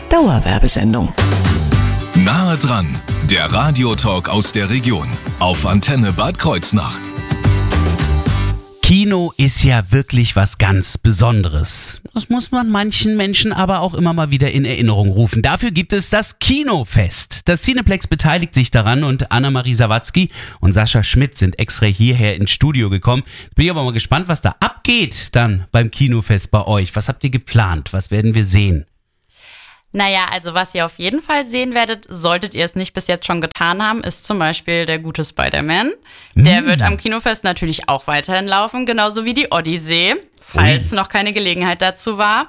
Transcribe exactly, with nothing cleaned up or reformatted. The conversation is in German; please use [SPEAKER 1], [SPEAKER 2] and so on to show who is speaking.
[SPEAKER 1] Dauerwerbesendung.
[SPEAKER 2] Nahe dran, der Radiotalk aus der Region auf Antenne Bad Kreuznach.
[SPEAKER 3] Kino ist ja wirklich was ganz Besonderes. Das muss man manchen Menschen aber auch immer mal wieder in Erinnerung rufen. Dafür gibt es das Kinofest. Das Cineplex beteiligt sich daran und Anna-Marie Sawatzki und Sascha Schmidt sind extra hierher ins Studio gekommen. Jetzt bin ich aber mal gespannt, was da abgeht dann beim Kinofest bei euch. Was habt ihr geplant? Was werden wir sehen?
[SPEAKER 4] Naja, also was ihr auf jeden Fall sehen werdet, solltet ihr es nicht bis jetzt schon getan haben, ist zum Beispiel der gute Spider-Man. Der mm. wird am Kinofest natürlich auch weiterhin laufen, genauso wie die Odyssee, falls Ui. noch keine Gelegenheit dazu war.